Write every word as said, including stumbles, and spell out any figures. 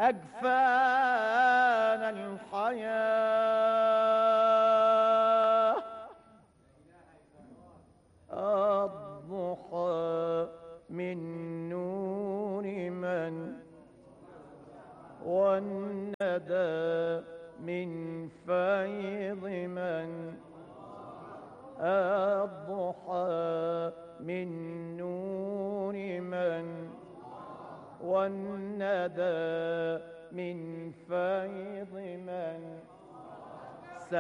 أجفان الحياة. الضحى من نور من، والندى من فيض من. الضحى من نور من، والندى من فيض من.